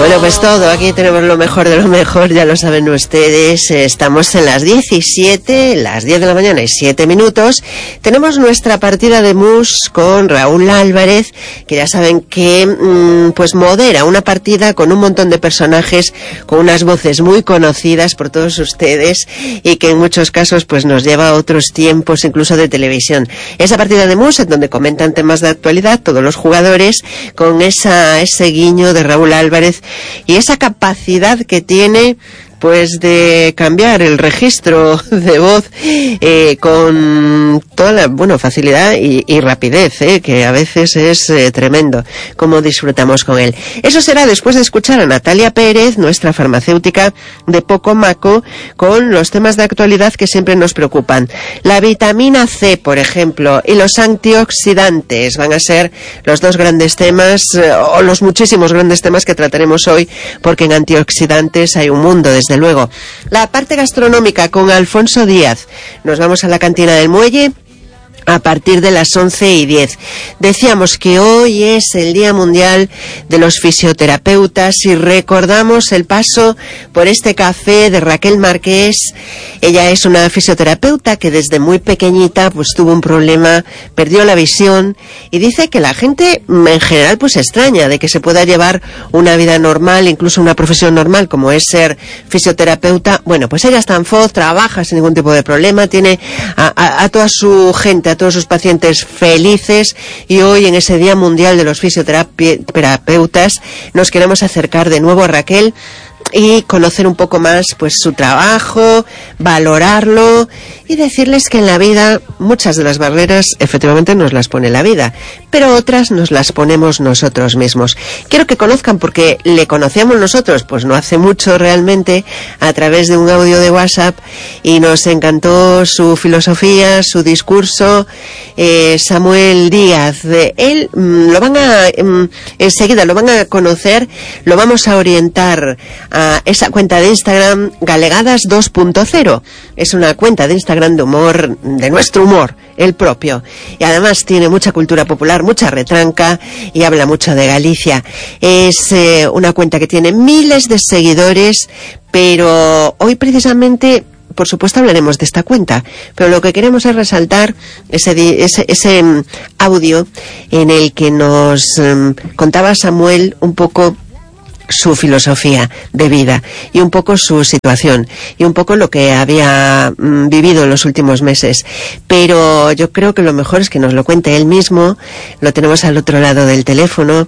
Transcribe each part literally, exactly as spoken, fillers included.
Bueno, pues todo, aquí tenemos lo mejor de lo mejor, ya lo saben ustedes, estamos en las diecisiete, las diez de la mañana y siete minutos, tenemos nuestra partida de mus con Raúl Álvarez, que ya saben que mmm, pues modera una partida con un montón de personajes, con unas voces muy conocidas por todos ustedes y que en muchos casos pues nos lleva a otros tiempos, incluso de televisión. Esa partida de mus en donde comentan temas de actualidad todos los jugadores, con esa ese guiño de Raúl Álvarez y esa capacidad que tiene pues de cambiar el registro de voz eh, con toda la bueno facilidad y, y rapidez, eh, que a veces es eh, tremendo como disfrutamos con él. Eso será después de escuchar a Natalia Pérez, nuestra farmacéutica de Pocomaco, con los temas de actualidad que siempre nos preocupan. La vitamina C, por ejemplo, y los antioxidantes van a ser los dos grandes temas, eh, o los muchísimos grandes temas que trataremos hoy, porque en antioxidantes hay un mundo de desde luego. La parte gastronómica con Alfonso Díaz. Nos vamos a la cantina del Muelle a partir de las once y diez. Decíamos que hoy es el Día Mundial de los Fisioterapeutas y recordamos el paso por este café de Raquel Marqués. Ella es una fisioterapeuta que desde muy pequeñita pues tuvo un problema, perdió la visión y dice que la gente en general pues extraña de que se pueda llevar una vida normal, incluso una profesión normal como es ser fisioterapeuta. Bueno, pues ella está en Foz, trabaja sin ningún tipo de problema, tiene a, a, a toda su gente, a todos sus pacientes felices y hoy en ese Día Mundial de los Fisioterapeutas nos queremos acercar de nuevo a Raquel y conocer un poco más pues su trabajo, valorarlo y decirles que en la vida muchas de las barreras efectivamente nos las pone la vida, pero otras nos las ponemos nosotros mismos. Quiero que conozcan, porque le conocíamos nosotros pues no hace mucho realmente, a través de un audio de WhatsApp, y nos encantó su filosofía, su discurso. eh, Samuel Díaz, eh, él mmm, lo van a mmm, enseguida lo van a conocer, lo vamos a orientar a esa cuenta de Instagram Galegadas dos punto cero. Es una cuenta de Instagram de humor, de nuestro humor, el propio, y además tiene mucha cultura popular, mucha retranca y habla mucho de Galicia. Es eh, una cuenta que tiene miles de seguidores, pero hoy precisamente, por supuesto, hablaremos de esta cuenta, pero lo que queremos es resaltar ese, ese, ese um, audio en el que nos um, contaba Samuel un poco su filosofía de vida y un poco su situación y un poco lo que había mm, vivido en los últimos meses, pero yo creo que lo mejor es que nos lo cuente él mismo. Lo tenemos al otro lado del teléfono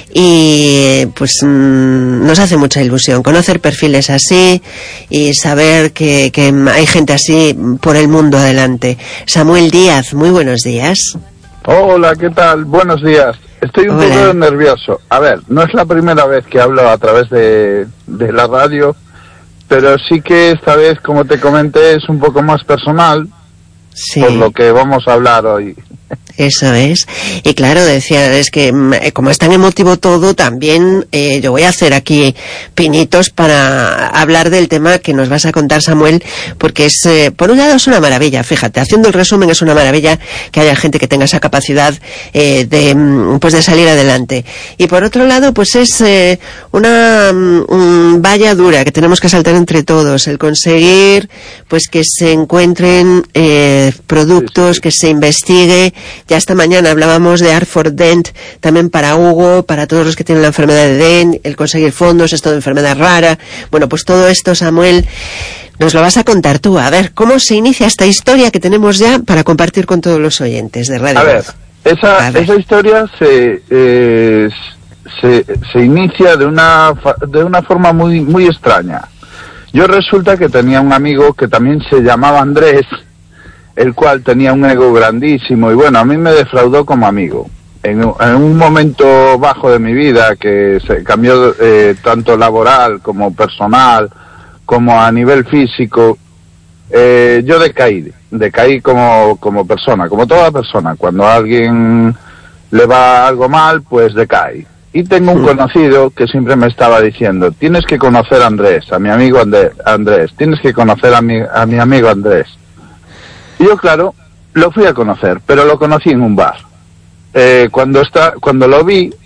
y pues mm, nos hace mucha ilusión conocer perfiles así y saber que, que hay gente así por el mundo adelante. Samuel Díaz, muy buenos días. Hola, ¿qué tal? Buenos días. Estoy un Hola. poco nervioso. A ver, no es la primera vez que hablo a través de, de la radio, pero sí que esta vez, como te comenté, es un poco más personal, Sí. por lo que vamos a hablar hoy. Eso es. Y claro, decía, es que eh, como es tan emotivo todo, también eh, yo voy a hacer aquí pinitos para hablar del tema que nos vas a contar, Samuel, porque es, eh, por un lado es una maravilla, fíjate, haciendo el resumen es una maravilla que haya gente que tenga esa capacidad eh, de, pues de salir adelante. Y por otro lado, pues es eh, una um, valla dura que tenemos que saltar entre todos, el conseguir pues que se encuentren eh, productos, sí, sí. que se investigue. Ya esta mañana hablábamos de Art for Dent, también para Hugo, para todos los que tienen la enfermedad de Dent, el conseguir fondos, esto de enfermedad rara. Bueno, pues todo esto, Samuel, nos lo vas a contar tú. A ver, ¿cómo se inicia esta historia que tenemos ya para compartir con todos los oyentes de Radio? A ver, esa, a ver. esa historia se, eh, se, se inicia de una, de una forma muy, muy extraña. Yo resulta que tenía un amigo que también se llamaba Andrés, el cual tenía un ego grandísimo y bueno, a mí me defraudó como amigo. En, en un momento bajo de mi vida que se cambió eh, tanto laboral como personal, como a nivel físico, eh, yo decaí, decaí como, como persona, como toda persona. Cuando a alguien le va algo mal, pues decae. Y tengo un conocido que siempre me estaba diciendo, tienes que conocer a Andrés, a mi amigo Andrés, tienes que conocer a mi, a mi amigo Andrés. Y yo, claro, lo fui a conocer, pero lo conocí en un bar. Eh, cuando está, cuando lo vi,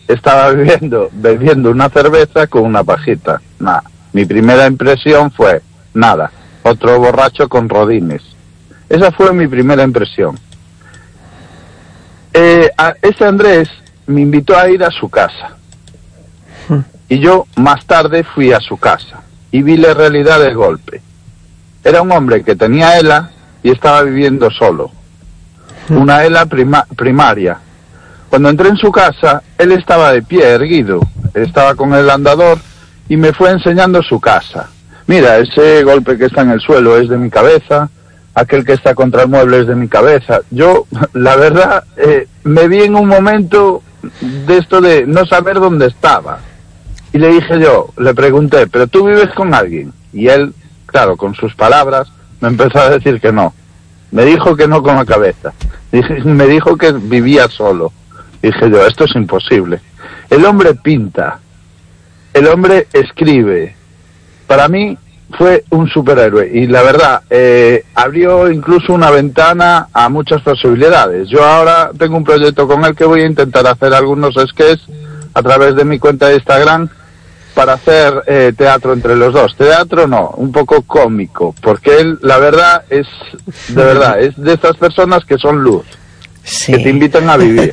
estaba bebiendo, bebiendo una cerveza con una pajita. Nada. Mi primera impresión fue, nada, otro borracho con rodines. Esa fue mi primera impresión. Eh, a ese Andrés me invitó a ir a su casa. Y yo más tarde fui a su casa y vi la realidad del golpe. Era un hombre que tenía ELA y estaba viviendo solo. Una ELA prima- primaria. Cuando entré en su casa, él estaba de pie, erguido. Estaba con el andador y me fue enseñando su casa. Mira, ese golpe que está en el suelo es de mi cabeza, aquel que está contra el mueble es de mi cabeza. Yo, la verdad, eh, me vi en un momento de esto de no saber dónde estaba. Y le dije yo, le pregunté, ¿pero tú vives con alguien? Y él, claro, con sus palabras, me empezó a decir que no. Me dijo que no con la cabeza. Dije, me dijo que vivía solo. Dije yo, esto es imposible. El hombre pinta, el hombre escribe. Para mí fue un superhéroe y la verdad, eh, abrió incluso una ventana a muchas posibilidades. Yo ahora tengo un proyecto con él que voy a intentar hacer algunos sketches a través de mi cuenta de Instagram para hacer eh, teatro entre los dos. Teatro no, un poco cómico, porque él, la verdad, es de verdad, es de esas personas que son luz, sí, que te invitan a vivir.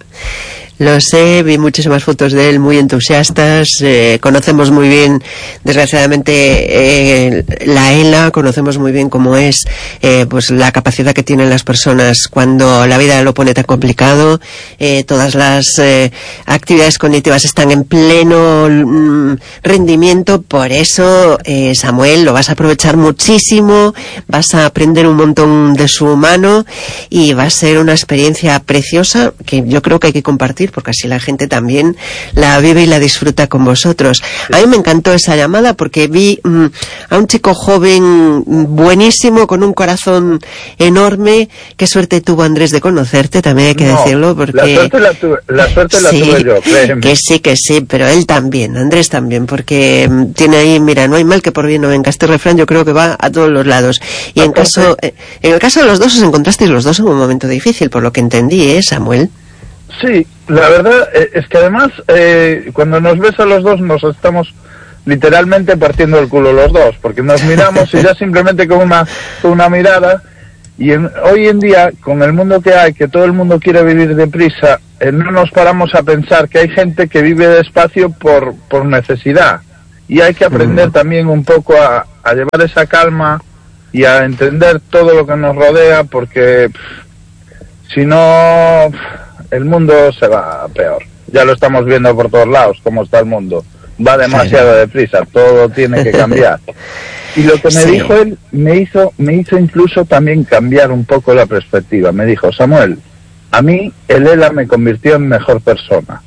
Lo sé, vi muchísimas fotos de él muy entusiastas, eh, conocemos muy bien, desgraciadamente, eh, la ELA, conocemos muy bien cómo es eh, pues la capacidad que tienen las personas cuando la vida lo pone tan complicado, eh, todas las eh, actividades cognitivas están en pleno mm, rendimiento, por eso, eh, Samuel, lo vas a aprovechar muchísimo, vas a aprender un montón de su mano y va a ser una experiencia preciosa que yo creo que hay que compartir, porque así la gente también la vive y la disfruta con vosotros. A mí me encantó esa llamada porque vi mmm, a un chico joven buenísimo, con un corazón enorme. Qué suerte tuvo Andrés de conocerte, también hay que no, decirlo, porque... La suerte la, tu... la, suerte la sí, tuve yo, créeme. Que sí, que sí, pero él también, Andrés también, porque mmm, tiene ahí, mira, no hay mal que por bien no venga. Este refrán yo creo que va a todos los lados. Y en caso, eh, en el caso de los dos, os encontrasteis los dos en un momento difícil, por lo que entendí, ¿eh, Samuel? Sí, la verdad eh, es que además eh, cuando nos ves a los dos nos estamos literalmente partiendo el culo los dos, porque nos miramos y ya simplemente con una, con una mirada, y en, hoy en día con el mundo que hay, que todo el mundo quiere vivir deprisa, eh, no nos paramos a pensar que hay gente que vive despacio por, por necesidad, y hay que aprender mm. también un poco a, a llevar esa calma y a entender todo lo que nos rodea, porque pff, si no... Pff, el mundo se va peor. Ya lo estamos viendo por todos lados, cómo está el mundo. Va demasiado deprisa, todo tiene que cambiar. Y lo que me sí. dijo él, me hizo, me hizo incluso también cambiar un poco la perspectiva. Me dijo, Samuel, a mí el ELA me convirtió en mejor persona.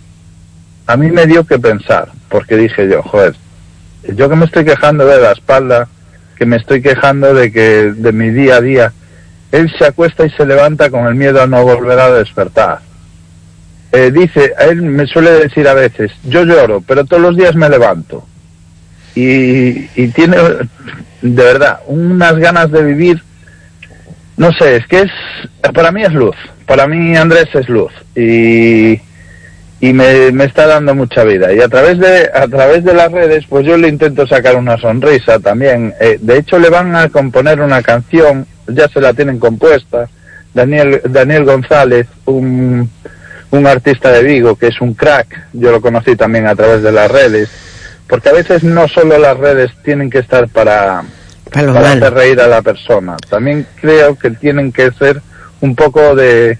A mí me dio que pensar, porque dije yo, joder, yo que me estoy quejando de la espalda, que me estoy quejando de que de mi día a día, él se acuesta y se levanta con el miedo a no volver a despertar. Eh, dice, él me suele decir a veces, yo lloro, pero todos los días me levanto. Y, y tiene, de verdad, unas ganas de vivir, no sé, es que es, para mí es luz. Para mí Andrés es luz. Y, y me, me está dando mucha vida. Y a través de, a través de las redes, pues yo le intento sacar una sonrisa también. Eh, de hecho, le van a componer una canción, ya se la tienen compuesta, Daniel Daniel González, un, un artista de Vigo que es un crack, yo lo conocí también a través de las redes, porque a veces no solo las redes tienen que estar para, para, para hacer reír a la persona, también creo que tienen que ser un poco de,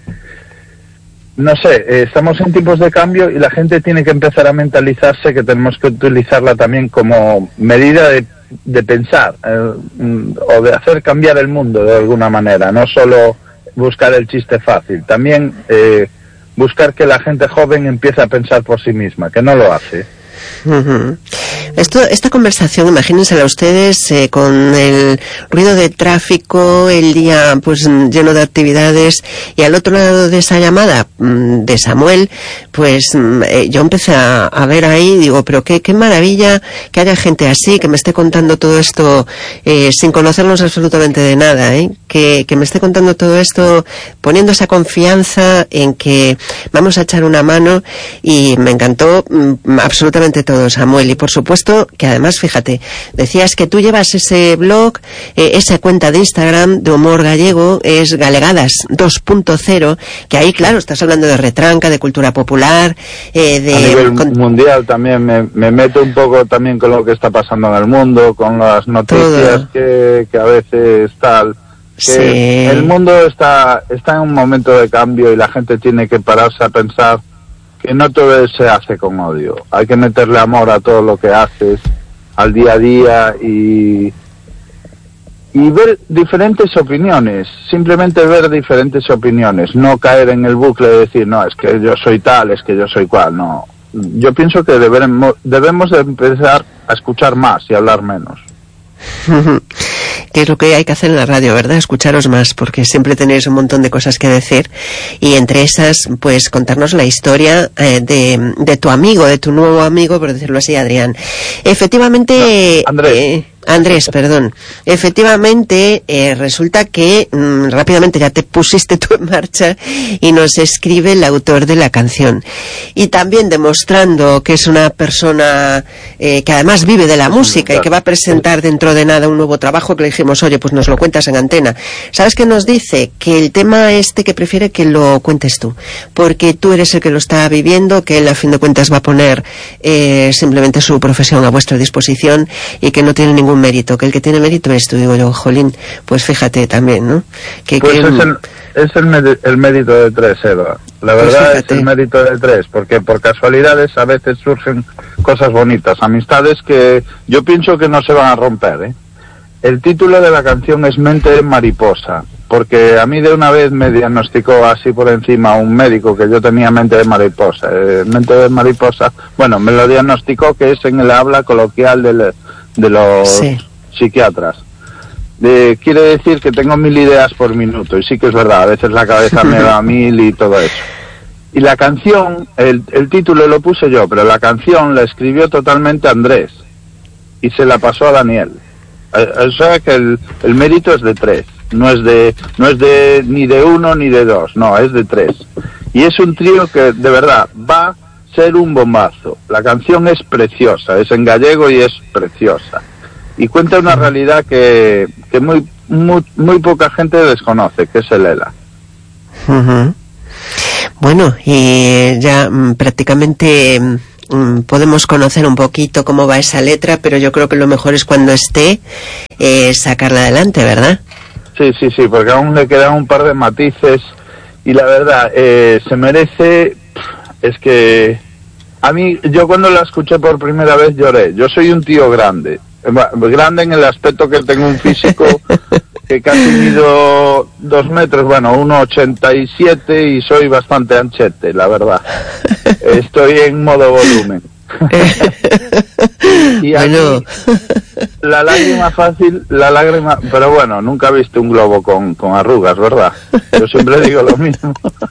no sé, eh, estamos en tiempos de cambio y la gente tiene que empezar a mentalizarse que tenemos que utilizarla también como medida de de pensar eh, o de hacer cambiar el mundo de alguna manera, no solo buscar el chiste fácil, también eh, buscar que la gente joven empiece a pensar por sí misma, que no lo hace. Uh-huh. Esto, esta conversación, imagínensela ustedes eh, con el ruido de tráfico, el día pues lleno de actividades, y al otro lado de esa llamada de Samuel, pues eh, yo empecé a, a ver ahí, digo, pero qué, qué maravilla que haya gente así, que me esté contando todo esto eh, sin conocernos absolutamente de nada, ¿eh? que, que me esté contando todo esto poniendo esa confianza en que vamos a echar una mano, y me encantó mm, absolutamente todo, Samuel. Y por supuesto que además, fíjate, decías que tú llevas ese blog, eh, esa cuenta de Instagram de humor gallego, es Galegadas dos punto cero, que ahí, claro, estás hablando de retranca, de cultura popular, eh, de... A nivel con... mundial también me, me meto un poco también con lo que está pasando en el mundo, con las noticias que, que a veces tal... Que sí. El mundo está, está en un momento de cambio y la gente tiene que pararse a pensar que no todo se hace con odio. Hay que meterle amor a todo lo que haces, al día a día, y, y ver diferentes opiniones. Simplemente ver diferentes opiniones. No caer en el bucle de decir, no, es que yo soy tal, es que yo soy cual. No. Yo pienso que debemos, debemos de empezar a escuchar más y hablar menos. Que es lo que hay que hacer en la radio, ¿verdad? Escucharos más, porque siempre tenéis un montón de cosas que decir, y entre esas, pues contarnos la historia eh, de, de tu amigo, de tu nuevo amigo, por decirlo así, Adrián. Efectivamente... No, Andrés. Eh, Andrés, perdón. Efectivamente, eh, resulta que mmm, rápidamente ya te pusiste tú en marcha y nos escribe el autor de la canción. Y también demostrando que es una persona eh, que además vive de la música y que va a presentar dentro de nada un nuevo trabajo, que le dijimos, oye, pues nos lo cuentas en antena. ¿Sabes qué nos dice? Que el tema este que prefiere que lo cuentes tú, porque tú eres el que lo está viviendo, que él a fin de cuentas va a poner eh, simplemente su profesión a vuestra disposición, y que no tiene ningún mérito, que el que tiene mérito es tú. Digo yo, jolín, pues fíjate también, ¿no? Que, pues que... es, el, es el, med el mérito de tres, Eva. La pues verdad fíjate. Es el mérito de tres, porque por casualidades a veces surgen cosas bonitas, amistades que yo pienso que no se van a romper, ¿eh? El título de la canción es Mente de Mariposa, porque a mí de una vez me diagnosticó así por encima un médico que yo tenía mente de mariposa. Eh, mente de mariposa, bueno, me lo diagnosticó, que es en el habla coloquial del... de los sí. psiquiatras. De, quiere decir que tengo mil ideas por minuto, y sí que es verdad, a veces la cabeza me da mil y todo eso. Y la canción, el, el título lo puse yo, pero la canción la escribió totalmente Andrés y se la pasó a Daniel. O sea que el, el mérito es de tres, no es de, no es de ni de uno ni de dos, no, es de tres. Y es un trío que de verdad va a ser un bombazo. La canción es preciosa, es en gallego y es preciosa. Y cuenta una realidad que, que muy, muy, muy poca gente desconoce, que es el ELA. Uh-huh. Bueno, y ya mm, prácticamente mm, podemos conocer un poquito cómo va esa letra, pero yo creo que lo mejor es cuando esté eh, sacarla adelante, ¿verdad? Sí, sí, sí, porque aún le quedan un par de matices y la verdad, eh, se merece... Es que a mí, yo cuando la escuché por primera vez lloré. Yo soy un tío grande, grande en el aspecto que tengo un físico que casi mido dos metros, bueno, uno ochenta y siete, y soy bastante anchete, la verdad. Estoy en modo volumen. Y aquí, bueno. La lágrima fácil, la lágrima, pero bueno, nunca he visto un globo con, con arrugas, ¿verdad? Yo siempre digo lo mismo.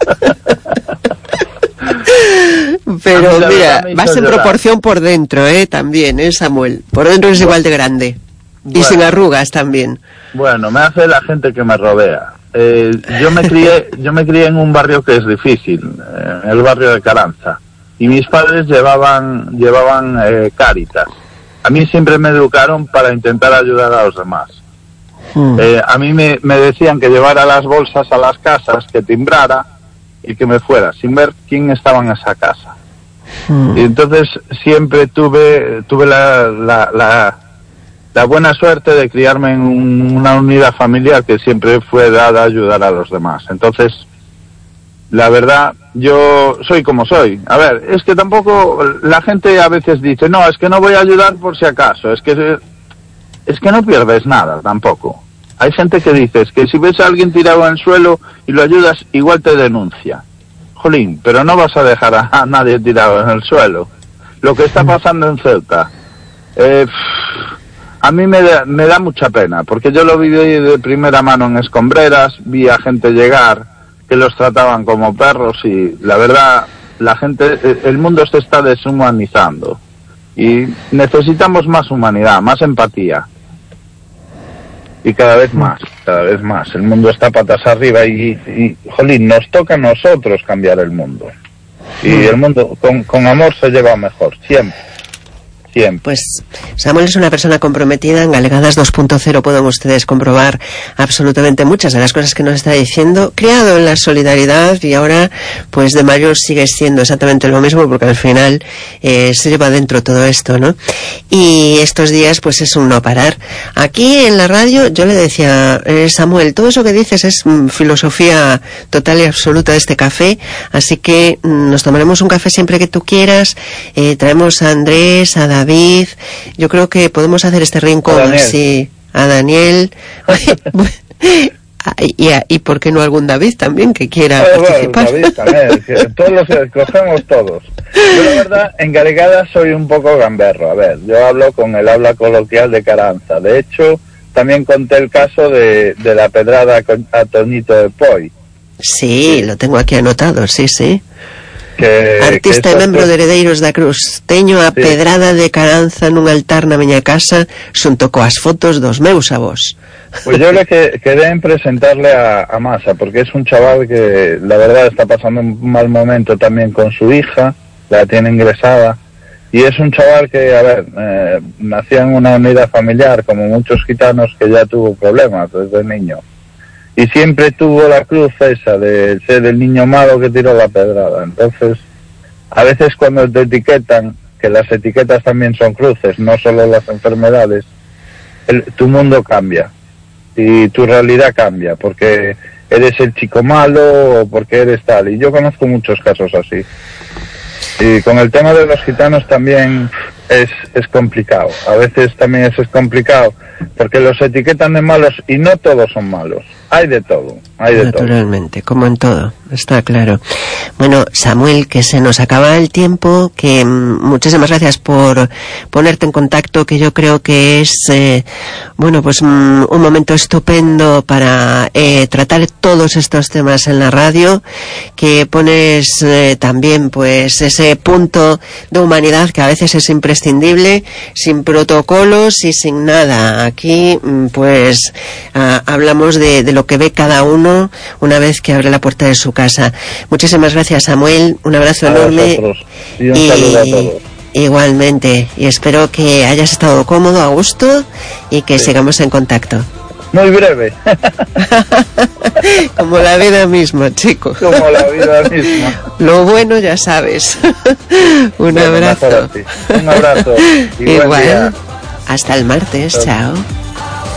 Pero mira, vas en proporción por dentro, ¿eh? También, ¿eh, Samuel? Por dentro es igual de grande. Y bueno, sin arrugas también. Bueno, me hace la gente que me rodea. Eh, yo me crié, yo me crié en un barrio que es difícil, eh, el barrio de Caranza. Y mis padres llevaban, llevaban eh, Cáritas. A mí siempre me educaron para intentar ayudar a los demás. Hmm. Eh, a mí me, me decían que llevara las bolsas a las casas, que timbrara y que me fuera, sin ver quién estaba en esa casa. Hmm. Y entonces siempre tuve tuve la, la, la, la buena suerte de criarme en un, una unidad familiar que siempre fue dada a ayudar a los demás. Entonces, la verdad, yo soy como soy. A ver, es que tampoco la gente a veces dice, no, es que no voy a ayudar por si acaso, es que es que no pierdes nada tampoco. Hay gente que dice, es que si ves a alguien tirado en el suelo y lo ayudas, igual te denuncia. Jolín, pero no vas a dejar a, a nadie tirado en el suelo. Lo que está pasando en Ceuta, Eh, a mí me da, me da mucha pena, porque yo lo viví de primera mano en Escombreras, vi a gente llegar que los trataban como perros y la verdad, la gente, el mundo se está deshumanizando y necesitamos más humanidad, más empatía. Y cada vez más, cada vez más. El mundo está patas arriba y, y jolín, nos toca a nosotros cambiar el mundo. Y el mundo con, con amor se lleva mejor, siempre. Siempre. Pues Samuel es una persona comprometida. En Galegadas dos punto cero pueden ustedes comprobar absolutamente muchas de las cosas que nos está diciendo. Criado en la solidaridad y ahora pues de mayor sigue siendo exactamente lo mismo, porque al final eh, se lleva dentro todo esto, ¿no? Y estos días pues es un no parar. Aquí en la radio yo le decía, eh, Samuel, todo eso que dices es mm, filosofía total y absoluta de este café, así que mm, nos tomaremos un café siempre que tú quieras. Eh, traemos a Andrés, a David. David, yo creo que podemos hacer este rincón así, a Daniel, y, a, y por qué no algún David también que quiera bueno, participar. Bueno, David también, que todos los escogemos todos. Yo la verdad, en Galegadas soy un poco gamberro, a ver, yo hablo con el habla coloquial de Caranza, de hecho, también conté el caso de, de la pedrada a Toñito de Poi. Sí, sí, lo tengo aquí anotado, sí, sí. Que, artista que e membro fue... de Heredeiros da Cruz. Teño a sí. pedrada de Caranza nun altar na miña casa xunto coas fotos dos meus avós. Pues yo le que, quedé en presentarle a, a Masa, porque es un chaval que la verdad está pasando un mal momento también con su hija, la tiene ingresada, y es un chaval que, a ver, eh, nació en una unidad familiar, como muchos gitanos, que ya tuvo problemas desde niño. Y siempre tuvo la cruz esa de ser el niño malo que tiró la pedrada. Entonces, a veces cuando te etiquetan, que las etiquetas también son cruces, no solo las enfermedades, el, tu mundo cambia y tu realidad cambia, porque eres el chico malo o porque eres tal. Y yo conozco muchos casos así. Y con el tema de los gitanos también es, es complicado. A veces también es, es complicado porque los etiquetan de malos y no todos son malos. Hay de todo, hay de Naturalmente, todo. Como en todo, está claro. Bueno, Samuel, que se nos acaba el tiempo, que mm, muchísimas gracias por ponerte en contacto, que yo creo que es, eh, bueno, pues mm, un momento estupendo para eh, tratar todos estos temas en la radio, que pones eh, también pues ese punto de humanidad que a veces es imprescindible, sin protocolos y sin nada. Aquí, mm, pues, ah, hablamos de, de lo que ve cada uno una vez que abre la puerta de su casa. Muchísimas gracias, Samuel, un abrazo a enorme y un y, saludo a todos. Igualmente, y espero que hayas estado cómodo, a gusto y que sí. sigamos en contacto. Muy breve. Como la vida misma, chico. Como la vida misma. Lo bueno ya sabes. Un bueno, abrazo. Un abrazo. Y igual. buen día. Hasta el martes. Chao.